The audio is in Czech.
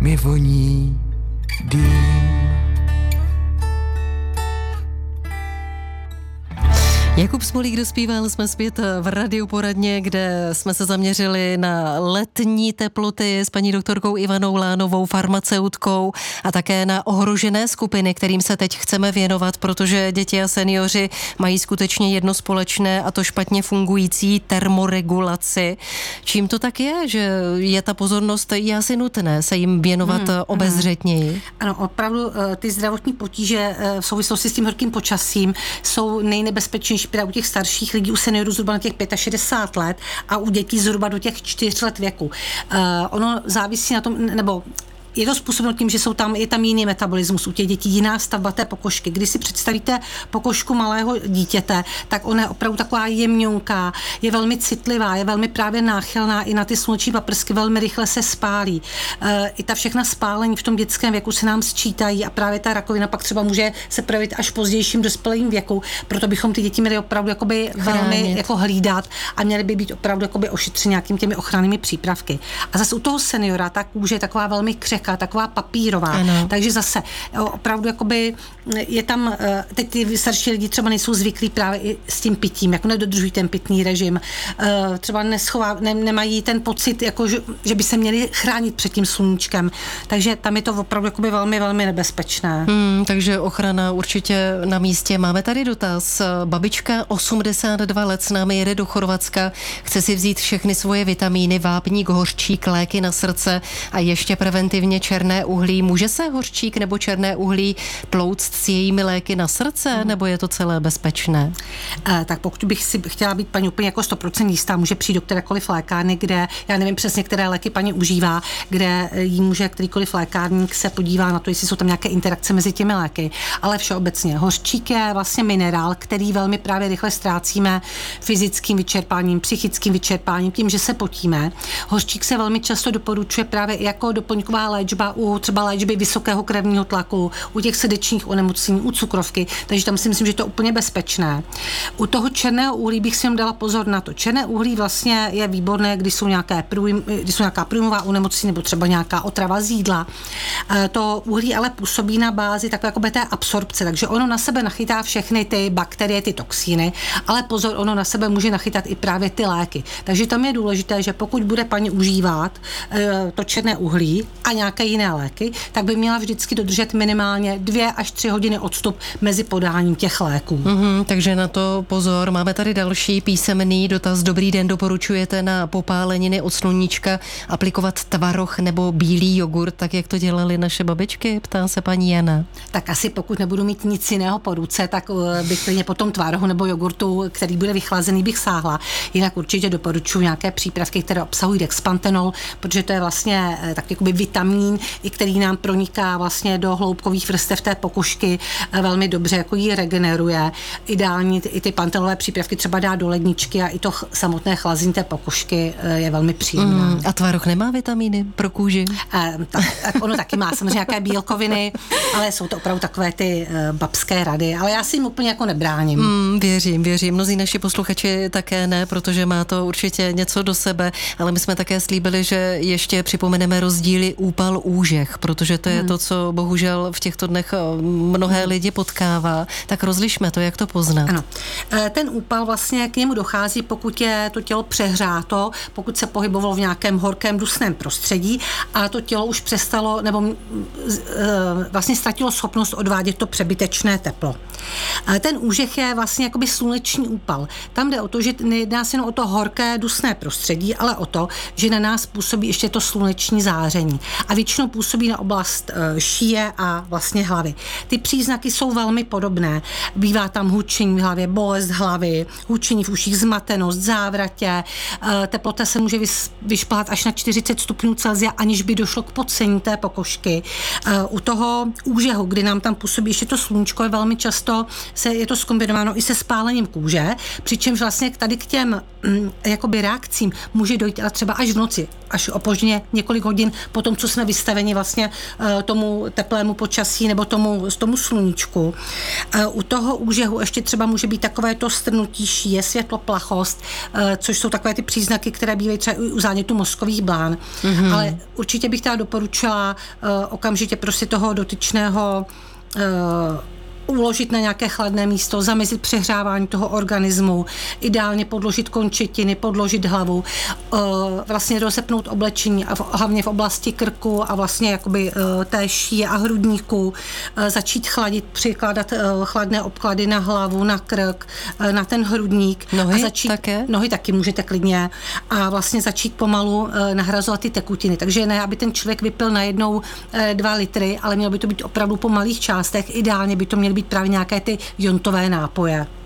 mi voní dým. Jakub Smolík dospíval, jsme zpět v Radiu Poradně, kde jsme se zaměřili na letní teploty s paní doktorkou Ivanou Lánovou, farmaceutkou, a také na ohrožené skupiny, kterým se teď chceme věnovat, protože děti a seniori mají skutečně jedno společné, a to špatně fungující termoregulaci. Čím to tak je, že je ta pozornost je asi nutné se jim věnovat obezřetněji? Ano, opravdu ty zdravotní potíže v souvislosti s tím horkým počasím jsou nejnebezpečnější u těch starších lidí, u seniorů zhruba na těch 65 let a u dětí zhruba do těch 4 let věku. Ono závisí na tom, nebo je to způsobeno tím, že je tam jiný metabolismus u těch dětí, jiná stavba té pokožky. Když si představíte pokožku malého dítěte, tak ona je opravdu taková jemňonká, je velmi citlivá, je velmi právě náchylná i na ty sluneční paprsky, velmi rychle se spálí. I ta všechna spálení v tom dětském věku se nám sčítají a právě ta rakovina pak třeba může se projevit až v pozdějším dospělém věku. Proto bychom ty děti měli opravdu jakoby velmi jako hlídat a měli by být opravdu jakoby ošetřeni nějakými těmi ochrannými přípravky. A zase u toho seniora ta kůže je taková velmi taková papírová. Ano. Takže zase opravdu jakoby je tam, teď ty starší lidi třeba nejsou zvyklí právě i s tím pitím, jako nedodržují ten pitný režim, třeba nemají ten pocit, jako, že by se měli chránit před tím sluníčkem. Takže tam je to opravdu jakoby velmi, velmi nebezpečné. Takže ochrana určitě na místě. Máme tady dotaz. Babička 82 let s námi jede do Chorvatska, chce si vzít všechny svoje vitamíny, vápník, hořčík, léky na srdce a ještě preventivně černé uhlí. Může se hořčík nebo černé uhlí tlouct s jejími léky na srdce, nebo je to celé bezpečné? Tak pokud bych si chtěla být paní úplně jako 100% jistá, může přijít do kterékoliv lékárny, kde, já nevím přesně, které léky paní užívá, kde jí může kterýkoliv lékárník se podívá na to, jestli jsou tam nějaké interakce mezi těmi léky. Ale všeobecně hořčík je vlastně minerál, který velmi právě rychle ztrácíme fyzickým vyčerpáním, psychickým vyčerpáním, tím, že se potíme. Hořčík se velmi často doporučuje právě jako doplňková léčba u třeba léčby vysokého krevního tlaku, u těch srdečních onemocnění, u cukrovky, takže tam si myslím, že to je úplně bezpečné. U toho černého uhlí bych si jen dala pozor na to. Černé uhlí vlastně je výborné, když jsou nějaká průjmová onemocnění nebo třeba nějaká otrava z jídla. To uhlí ale působí na bázi takové jako té absorpce, takže ono na sebe nachytá všechny ty bakterie, ty toxíny, ale pozor, ono na sebe může nachytat i právě ty léky. Takže tam je důležité, že pokud bude paní užívat to černé uhlí a nějaké jiné léky, tak by měla vždycky dodržet minimálně 2 až 3 hodiny odstup mezi podáním těch léků. Takže na to pozor. Máme tady další písemný dotaz. Dobrý den, doporučujete na popáleniny od sluníčka aplikovat tvaroh nebo bílý jogurt, tak jak to dělali naše babičky? Ptá se paní Jana. Tak asi pokud nebudu mít nic jiného po ruce, tak bych klidně po tom tvarohu nebo jogurtu, který bude vychlazený, bych sáhla. Jinak určitě doporučuji nějaké přípravky, které obsahují dexpantenol, protože to je vlastně tak jakoby vitamin, i který nám proniká vlastně do hloubkových vrstev té pokožky velmi dobře, jako ji regeneruje. Ideální i ty pantenolové přípravky třeba dá do ledničky a i to samotné chlazení té pokožky je velmi příjemné. A tvaroh nemá vitamíny pro kůži? Tak ono taky má samozřejmě nějaké bílkoviny, ale jsou to opravdu takové ty babské rady, ale já si jim úplně jako nebráním. Věřím. Mnozí naši posluchači také ne, protože má to určitě něco do sebe, ale my jsme také slíbili, že ještě připomeneme rozdíly úpal úžeh, protože to je to, co bohužel v těchto dnech mnohé lidi potkává. Tak rozlišme to, jak to poznat. Ano. Ten úpal vlastně k němu dochází, pokud je to tělo přehřáto, pokud se pohybovalo v nějakém horkém dusném prostředí a to tělo už přestalo nebo vlastně ztratilo schopnost odvádět to přebytečné teplo. Ten úžeh je vlastně jakoby sluneční úpal. Tam jde o to, že nejedná se jenom o to horké dusné prostředí, ale o to, že na nás působí ještě to sluneční záření. A většinou působí na oblast šíje a vlastně hlavy. Ty příznaky jsou velmi podobné. Bývá tam hučení v hlavě, bolest hlavy, hučení v uších, zmatenost, závratě. Teplota se může vyšplhat až na 40 stupňů Celsia, aniž by došlo k podcení té pokožky. U toho úžehu, kdy nám tam působí ještě to sluníčko, je velmi často je to zkombinováno i se spálením kůže, přičemž vlastně tady k těm jakoby reakcím může dojít ale třeba až v noci, až opožděně několik hodin po tom, co jsme jsme vystaveni vlastně tomu teplému počasí nebo tomu sluníčku. U toho úžehu ještě třeba může být takové to strnutí šíje, světloplachost, což jsou takové ty příznaky, které bývají třeba u zánětu mozkových blán. Ale určitě bych teda doporučila okamžitě prostě toho dotyčného uložit na nějaké chladné místo, zamezit přehrávání toho organismu, ideálně podložit končetiny, podložit hlavu, vlastně rozepnout oblečení a hlavně v oblasti krku a vlastně jakoby té šíje a hrudníku, začít chladit, přikládat chladné obklady na hlavu, na krk, na ten hrudník. Nohy a začít, také? Nohy taky můžete klidně a vlastně začít pomalu nahrazovat ty tekutiny. Takže ne, aby ten člověk vypil najednou 2 litry, ale mělo by to být opravdu po malých částech. Ideálně by to měly být právě nějaké ty jontové nápoje.